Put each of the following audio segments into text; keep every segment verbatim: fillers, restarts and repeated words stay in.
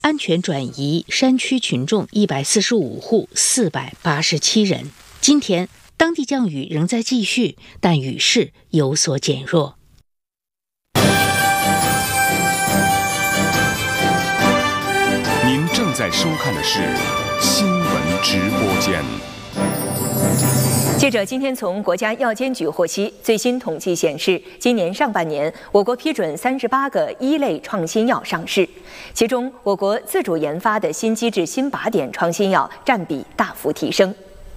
安全转移山区群众一百四十五户四百八十七人。今天当地降雨仍在继续，但雨势有所减弱。 您正在收看的是新闻直播间。 记者今天从国家药监局获悉，最新统计显示，今年上半年我国批准三十八个一类创新药上市，其中我国自主研发的新机制新靶点创新药占比大幅提升。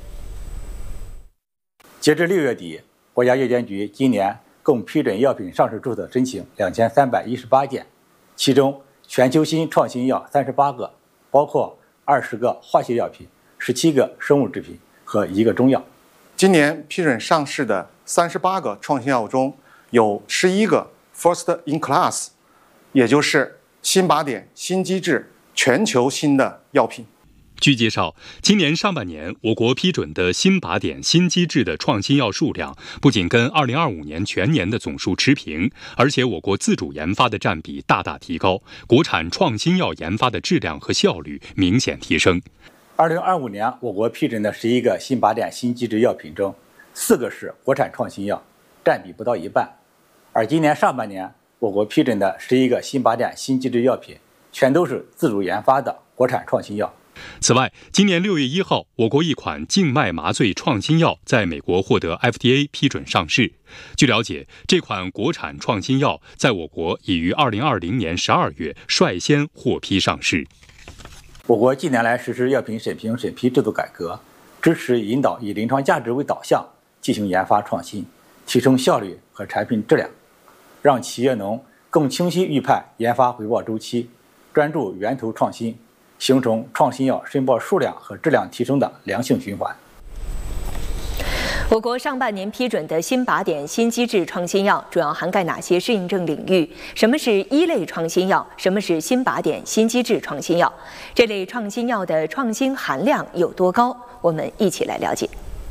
截至六月底，国家药监局今年共批准药品上市注册申请两千三百一十八件，其中全球新创新药三十八个，包括二十个化学药品、十七个生物制品和一个中药。 今年批准上市的三十八个创新药中，有十一个 First in Class， 也就是新靶点、新机制、全球新的药品。 据介绍，今年上半年我国批准的新靶点、新机制的创新药数量不仅跟二零二五年全年的总数持平，而且我国自主研发的占比大大提高，国产创新药研发的质量和效率明显提升。 二零二五年我国批准的十一个新靶点、新机制药品中，四个是国产创新药，占比不到一半。而今年上半年我国批准的十一个新靶点、新机制药品，全都是自主研发的国产创新药。 此外，今年六月一号，我国一款静脉麻醉创新药在美国获得 F D A 批准上市。据了解，这款国产创新药在我国已于二零二零年十二月率先获批上市。 我国近年来实施药品审评审批制度改革，支持引导以临床价值为导向进行研发创新，提升效率和产品质量，让企业农更清晰预判研发回报周期，专注源头创新，形成创新药申报数量和质量提升的良性循环。 我国上半年批准的新靶点、新机制创新药主要涵盖哪些适应症领域？什么是一类创新药？什么是新靶点、新机制创新药？这类创新药的创新含量有多高？我们一起来了解。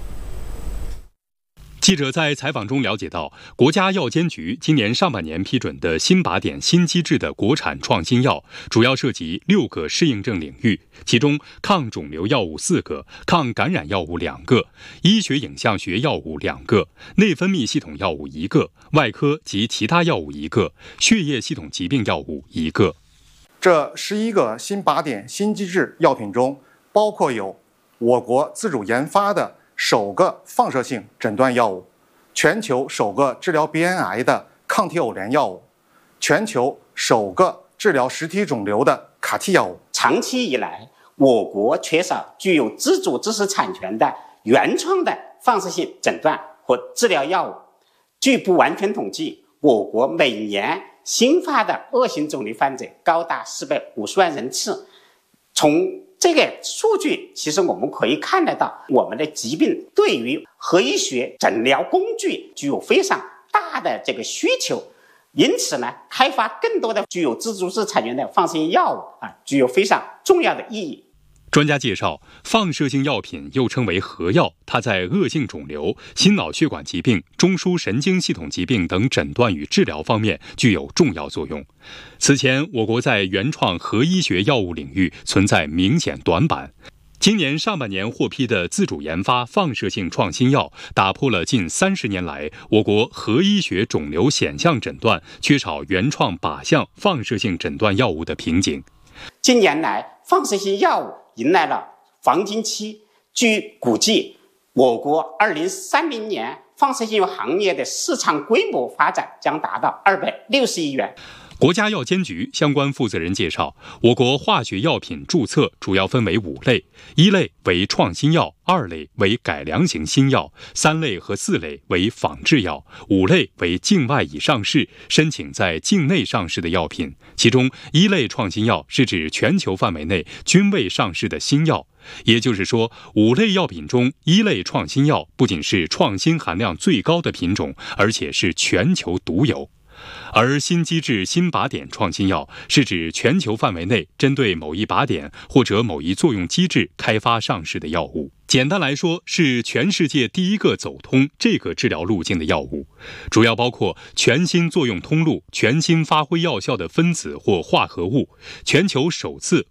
记者在采访中了解到，国家药监局今年上半年批准的新靶点、新机制的国产创新药，主要涉及六个适应症领域，其中抗肿瘤药物四个，抗感染药物两个，医学影像学药物两个，内分泌系统药物一个，外科及其他药物一个，血液系统疾病药物一个。 这十一个新靶点、新机制药品中，包括有我国自主研发的首个放射性诊断药物，全球首个治疗鼻咽癌的抗体偶联药物，全球首个治疗实体肿瘤的卡替药物。 长期以来，我国缺少具有自主知识产权的原创的放射性诊断和治疗药物。据不完全统计，我国每年新发的恶性肿瘤患者高达四百五十万人次。从这个数据，其实我们可以看得到，我们的疾病对于核医学诊疗工具具有非常大的这个需求，因此呢，开发更多的具有自主知识产权的放射性药物啊，具有非常重要的意义。 专家介绍，放射性药品又称为核药，它在恶性肿瘤、心脑血管疾病、中枢神经系统疾病等诊断与治疗方面具有重要作用。此前，我国在原创核医学药物领域存在明显短板。今年上半年获批的自主研发放射性创新药，打破了近三十年来我国核医学肿瘤显像诊断缺少原创靶向放射性诊断药物的瓶颈。 近年来，放射性药物迎来了黄金期。据估计，我国二零三零年放射性药行业的市场规模发展将达到二百六十亿元。 国家药监局相关负责人介绍，我国化学药品注册主要分为五类，一类为创新药，二类为改良型新药，三类和四类为仿制药，五类为境外已上市、申请在境内上市的药品。其中，一类创新药是指全球范围内均未上市的新药。也就是说，五类药品中，一类创新药不仅是创新含量最高的品种，而且是全球独有。而新机制新靶点创新药是指全球范围内针对某一靶点或者某一作用机制开发上市的药物。简单来说，是全世界第一个走通这个治疗路径的药物，主要包括全新作用通路、全新发挥药效的分子或化合物，全球首次